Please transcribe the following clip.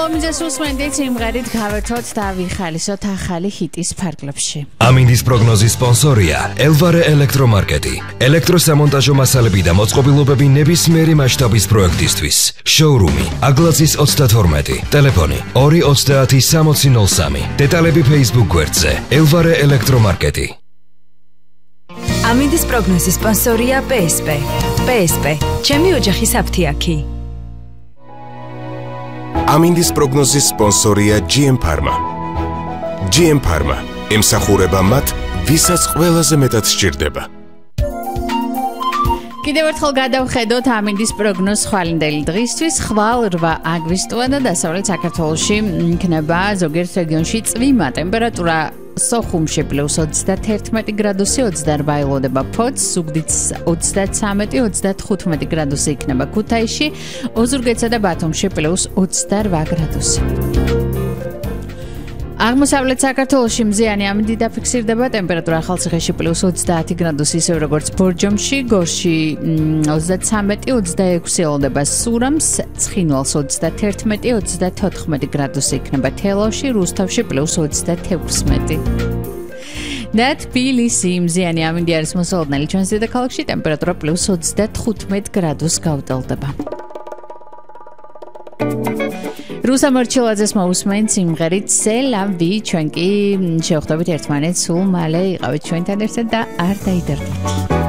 ლომიძეს უსმენდით სიმღერით გავერთოთ და ვიხალისოთ ახალი ჰიტის ფარგლებში. ამინდის პროგნოზის სპონსორია ელვარე ელექტრომარკეტი. ელექტროსამონტაჟო მასალები და მოწყობილობები ნებისმიერი მასშტაბის პროექტისთვის. შოურუმი აგლაძის 32, ტელეფონი 230 6003. დეტალები Facebook გვერდზე ელვარე ელექტრომარკეტი. ამინდის პროგნოზის სპონსორია PSP. PSP, ჩემი ოჯახის აფთიაქი. ამინდის პროგნოზის სპონსორია GM Pharma. GM Pharma ემსახურება მათ, ვისაც ყველაზე მეტად სჭირდება. კიდევ ერთხელ გადავხედოთ ამინდის პროგნოზს ხვალინდელი დღისთვის. ხვალ 8 აგვისტოა და დასავლეთ საქართველოში იქნება ზოგიერთ რეგიონში წვიმა. ტემპერატურა სოხუმში +31 გრადუსი, 28 ელოდება ფოთს, ზუგდიდ 33, 35 გრადუსი იქნება ქუთაისში, ოზურგეთსა და ბათუმში +28 გრადუსი. აღმოსავლეთ საქართველოში მზიანი ამინდი დაფიქსირდება, ტემპერატურა ახალციხეში +30 გრადუსი, ისევ როგორც ბორჯომში, გორში 33, 26 ელოდება სურამს, ცხინვალს 31, 34 გრადუსი იქნება თელავში, რუსთავში +26. და თბილისი მზიანი ამინდი არის მოსალოდნელი ჩვენს დედაქალაქში, ტემპერატურა +35 გრადუსს გავტელდება. რუსა მორჩილაძეს მოусმენთ სიმღერით სელავი. ჩვენ კი შევხვდებით ერთმანეთს სულ მალე. იყავით ჩვენთან ერთად და არ დაიდარდით.